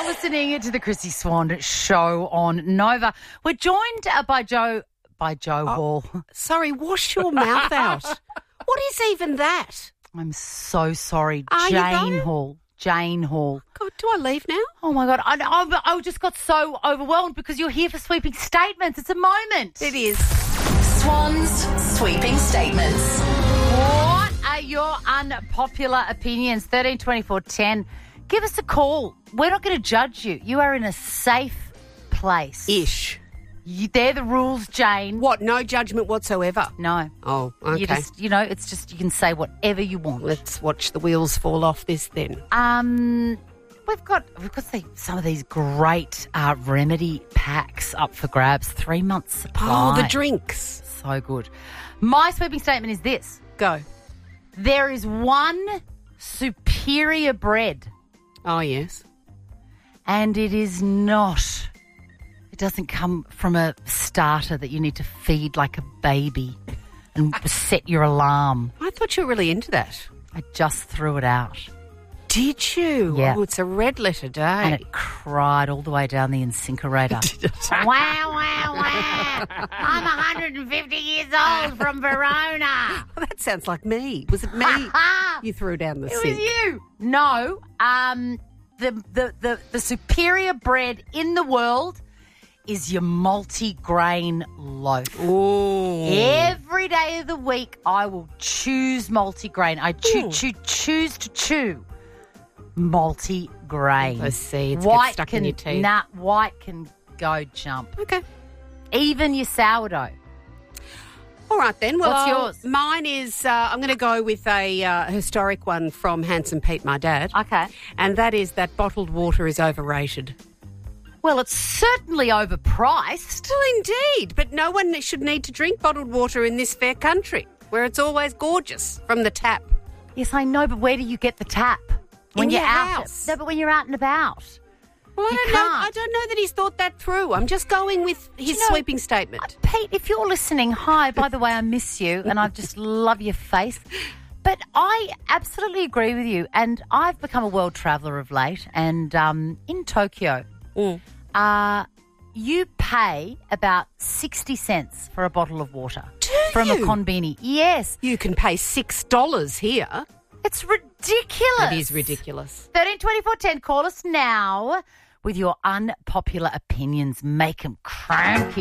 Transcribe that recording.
You're listening to the Chrissy Swan Show on Nova. We're joined by Joe Hall. Sorry, wash your mouth out. What is even that? I'm so sorry, Are you Jane though? Hall. Jane Hall. God, do I leave now? Oh, my God. I just got so overwhelmed because you're here for sweeping statements. It's a moment. It is. Swan's sweeping statements. What are your unpopular opinions? 13 24 10. Give us a call. We're not going to judge you. You are in a safe place. Ish. They're the rules, Jane. What, no judgment whatsoever? No. Oh, okay. It's just you can say whatever you want. Let's watch the wheels fall off this then. We've got some of these great remedy packs up for grabs. 3 months supply. Oh, the drinks. So good. My sweeping statement is this. Go. There is one superior bread, Oh, yes. and it is not. It doesn't come from a starter that you need to feed like a baby and set your alarm. I thought you were really into that. I just threw it out. Did you? Yeah. Oh, it's a red letter day. And it cried all the way down the incinerator. Wow, wow, wow. I'm 150 years old from Verona. Oh, that sounds like me. Was it me you threw down the It sink? was you. No, the superior bread in the world is your multi-grain loaf. Oh. Every day of the week, I will choose multi-grain. I choose to chew multi-grain. Those seeds get stuck in your teeth. White can go jump. Okay. Even your sourdough. All right, then. Well, What's yours? Mine is, I'm going to go with a historic one from Handsome Pete, my dad. Okay. And that is that bottled water is overrated. Well, it's certainly overpriced. Well, indeed. But no one should need to drink bottled water in this fair country, where it's always gorgeous from the tap. Yes, I know, but where do you get the tap? When In you're your out. house. No, but when you're out and about. Well, You I can't. don't know that he's thought that through. I'm just going with his sweeping statement. Pete, if you're listening, hi, by the way, I miss you and I just love your face. But I absolutely agree with you. And I've become a world traveller of late. And in Tokyo, you pay about 60 cents for a bottle of water. From a konbini. Yes. You can pay $6 here. It's ridiculous. It is ridiculous. 13 24 10. Call us now with your unpopular opinions. Make them cranky.